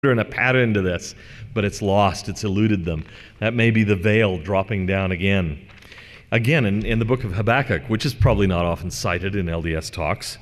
and a pattern to this, but it's lost, it's eluded them. That may be the veil dropping down again. Again, in the book of Habakkuk, which is probably not often cited in LDS talks,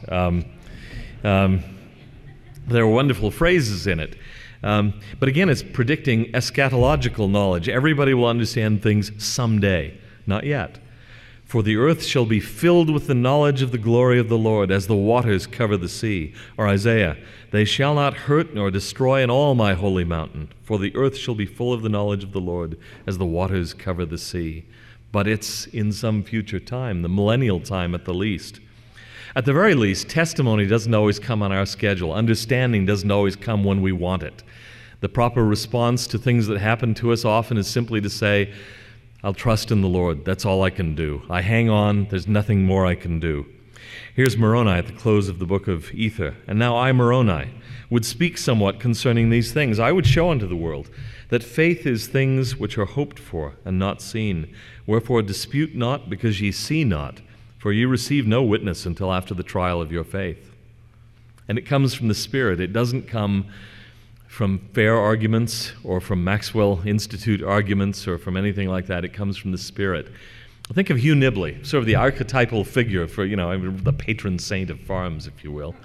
there are wonderful phrases in it. But again, it's predicting eschatological knowledge. Everybody will understand things someday, not yet. For the earth shall be filled with the knowledge of the glory of the Lord, as the waters cover the sea. Or Isaiah, they shall not hurt nor destroy in all my holy mountain, for the earth shall be full of the knowledge of the Lord, as the waters cover the sea. But it's in some future time, the millennial time at the least. At the very least, testimony doesn't always come on our schedule. Understanding doesn't always come when we want it. The proper response to things that happen to us often is simply to say, I'll trust in the Lord. That's all I can do. I hang on. There's nothing more I can do. Here's Moroni at the close of the book of Ether. And now I, Moroni, would speak somewhat concerning these things. I would show unto the world that faith is things which are hoped for and not seen. Wherefore dispute not, because ye see not, for ye receive no witness until after the trial of your faith. And it comes from the Spirit. It doesn't come from fair arguments or from Maxwell Institute arguments or from anything like that. It comes from the Spirit. Think of Hugh Nibley, sort of the archetypal figure for, the patron saint of farms, if you will.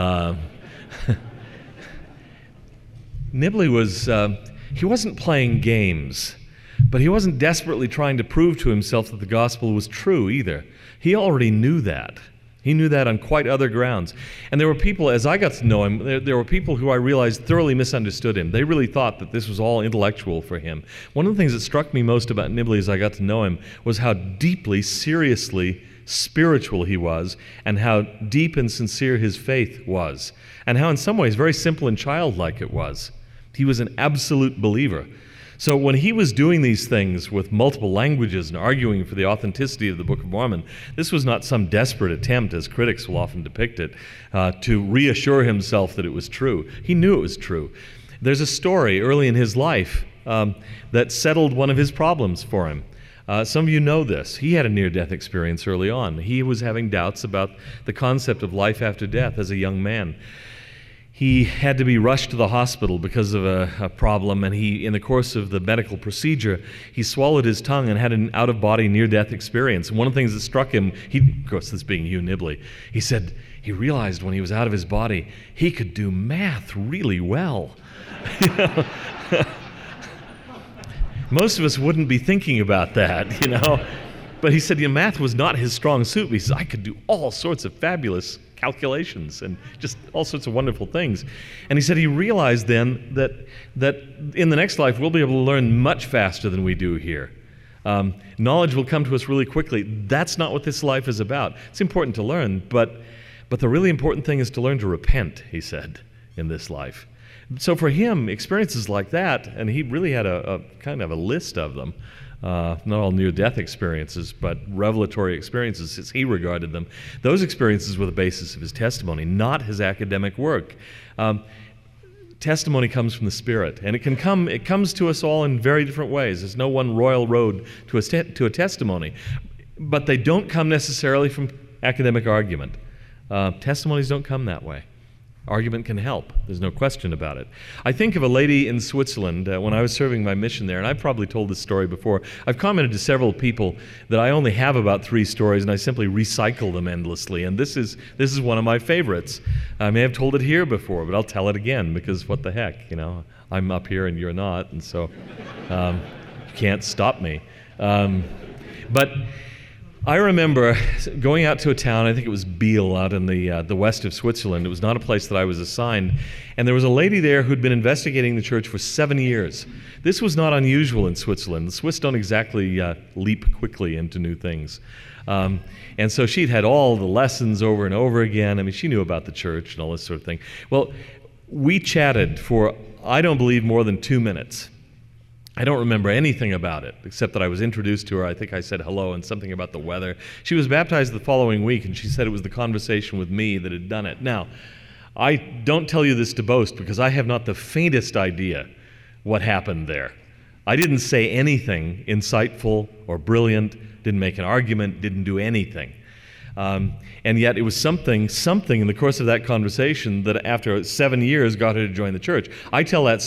Nibley he wasn't playing games, but he wasn't desperately trying to prove to himself that the gospel was true either. He already knew that. He knew that on quite other grounds. And there were people, as I got to know him, there were people who I realized thoroughly misunderstood him. They really thought that this was all intellectual for him. One of the things that struck me most about Nibley as I got to know him was how deeply, seriously spiritual he was, and how deep and sincere his faith was, and how in some ways very simple and childlike it was. He was an absolute believer. So when he was doing these things with multiple languages and arguing for the authenticity of the Book of Mormon, this was not some desperate attempt, as critics will often depict it, to reassure himself that it was true. He knew it was true. There's a story early in his life that settled one of his problems for him. Some of you know this. He had a near-death experience early on. He was having doubts about the concept of life after death as a young man. He had to be rushed to the hospital because of a problem, and in the course of the medical procedure, he swallowed his tongue and had an out-of-body near-death experience. And one of the things that struck him, of course, this being Hugh Nibley, he said he realized when he was out of his body, he could do math really well. Most of us wouldn't be thinking about that, But he said, math was not his strong suit. He said, I could do all sorts of fabulous calculations and just all sorts of wonderful things. And he said he realized then that in the next life we'll be able to learn much faster than we do here. Knowledge will come to us really quickly. That's not what this life is about. It's important to learn, but the really important thing is to learn to repent, he said, in this life. So for him, experiences like that, and he really had a kind of a list of them, not all near-death experiences, but revelatory experiences as he regarded them. Those experiences were the basis of his testimony, not his academic work. Testimony comes from the Spirit, and it comes to us all in very different ways. There's no one royal road to a testimony, but they don't come necessarily from academic argument. Testimonies don't come that way. Argument can help. There's no question about it. I think of a lady in Switzerland when I was serving my mission there, and I've probably told this story before. I've commented to several people that I only have about 3 stories, and I simply recycle them endlessly. And this is one of my favorites. I may have told it here before, but I'll tell it again because what the heck, I'm up here and you're not, and so you can't stop me. But I remember going out to a town, I think it was Biel, out in the west of Switzerland. It was not a place that I was assigned. And there was a lady there who'd been investigating the church for 7 years. This was not unusual in Switzerland. The Swiss don't exactly leap quickly into new things. And so she'd had all the lessons over and over again. I mean, she knew about the church and all this sort of thing. Well, we chatted for, I don't believe, more than 2 minutes. I don't remember anything about it, except that I was introduced to her. I think I said hello and something about the weather. She was baptized the following week, and she said it was the conversation with me that had done it. Now, I don't tell you this to boast, because I have not the faintest idea what happened there. I didn't say anything insightful or brilliant, didn't make an argument, didn't do anything. And yet it was something in the course of that conversation that after 7 years got her to join the church. I tell that